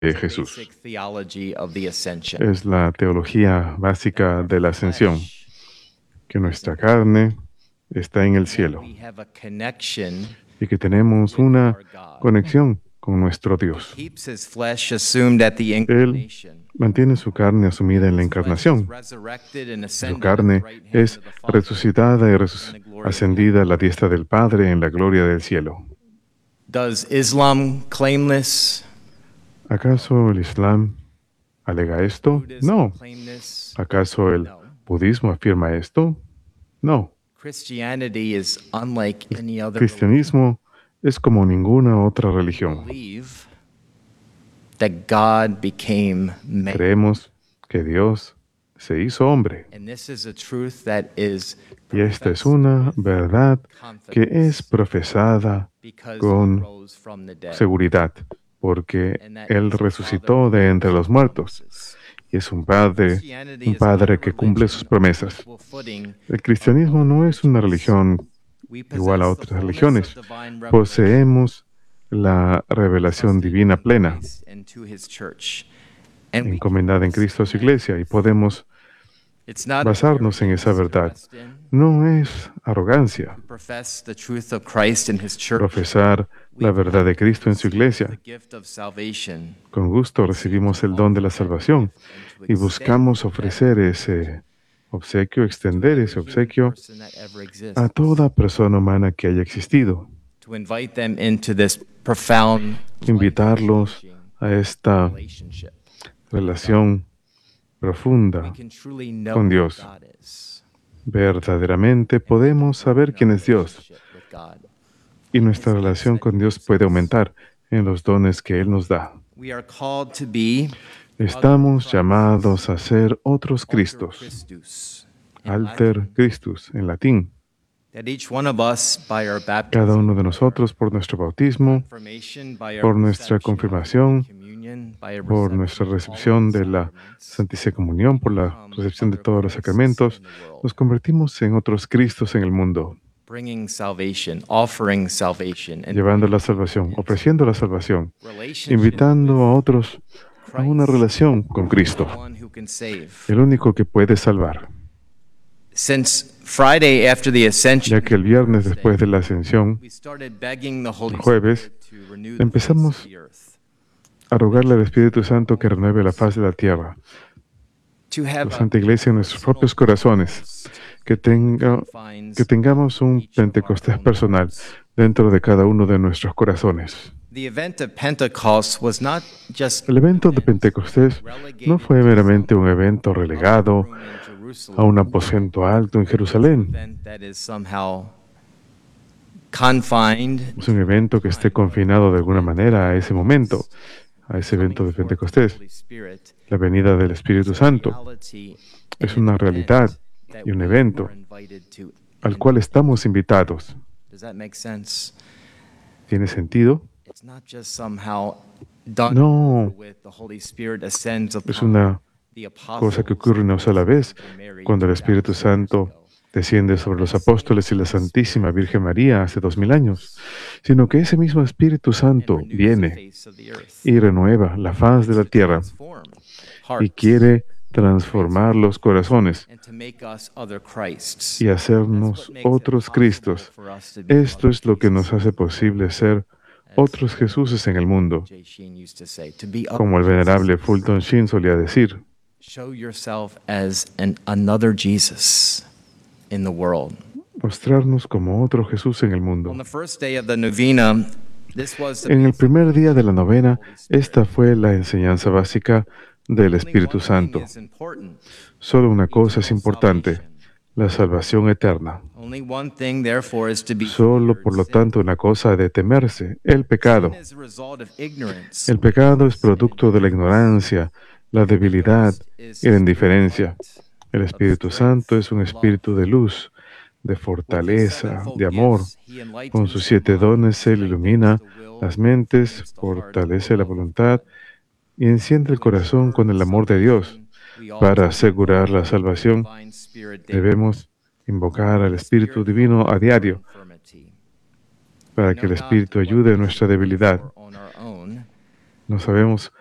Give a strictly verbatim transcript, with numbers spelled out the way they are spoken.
de Jesús. Es la teología básica de la ascensión, que nuestra carne está en el cielo y que tenemos una conexión con nuestro Dios. Él mantiene su carne asumida en la encarnación. Su carne es resucitada y resuc- ascendida a la diestra del Padre en la gloria del cielo. Does Islam claim this? ¿Acaso el Islam alega esto? No. Claim this? ¿Acaso el budismo afirma esto? No. Christianity is unlike any other Cristianismo es como ninguna otra religión. believe that God became man. Creemos que Dios se hizo hombre. And this is a truth that is Y esta es una verdad que es profesada because con he rose from the dead. seguridad, porque Él resucitó de entre los muertos. Y es un Padre, un Padre que cumple sus promesas. El cristianismo no es una religión igual a otras religiones. Poseemos la revelación divina plena, encomendada en Cristo a su iglesia, y podemos basarnos en esa verdad. No es arrogancia profesar la verdad de Cristo en su iglesia. Con gusto recibimos el don de la salvación y buscamos ofrecer ese obsequio, extender ese obsequio a toda persona humana que haya existido. Invitarlos a esta relación profunda con Dios. Verdaderamente podemos saber quién es Dios, y nuestra relación con Dios puede aumentar en los dones que Él nos da. Estamos llamados a ser otros Cristos, alter Christus en latín. Cada uno de nosotros, por nuestro bautismo, por nuestra confirmación, por nuestra recepción de la Santísima Comunión, por la recepción de todos los sacramentos, nos convertimos en otros Cristos en el mundo, llevando la salvación, ofreciendo la salvación, invitando a otros a una relación con Cristo, el único que puede salvar. Ya que el viernes después de la ascensión, el jueves, empezamos a rogarle al Espíritu Santo que renueve la faz de la tierra, la Santa Iglesia en nuestros propios corazones, que, tenga, que tengamos un Pentecostés personal dentro de cada uno de nuestros corazones. El evento de Pentecostés no fue meramente un evento relegado a un aposento alto en Jerusalén. Es un evento que esté confinado de alguna manera a ese momento, a ese evento de Pentecostés. La venida del Espíritu Santo es una realidad y un evento al cual estamos invitados. ¿Tiene sentido? No, es una cosa que ocurre una sola vez cuando el Espíritu Santo desciende sobre los apóstoles y la Santísima Virgen María hace dos mil años, sino que ese mismo Espíritu Santo viene y renueva la faz de la tierra y quiere transformar los corazones y hacernos otros Cristos. Esto es lo que nos hace posible ser otros Jesuses en el mundo, como el venerable Fulton Sheen solía decir. Mostrarnos como otro Jesús en el mundo. En el primer día de la novena, esta fue la enseñanza básica del Espíritu Santo. Solo una cosa es importante: la salvación eterna. Solo, por lo tanto, una cosa de temerse: el pecado. El pecado es producto de la ignorancia, la debilidad y la indiferencia. El Espíritu Santo es un espíritu de luz, de fortaleza, de amor. Con sus siete dones, Él ilumina las mentes, fortalece la voluntad y enciende el corazón con el amor de Dios. Para asegurar la salvación, debemos invocar al Espíritu Divino a diario, para que el Espíritu ayude a nuestra debilidad. No sabemos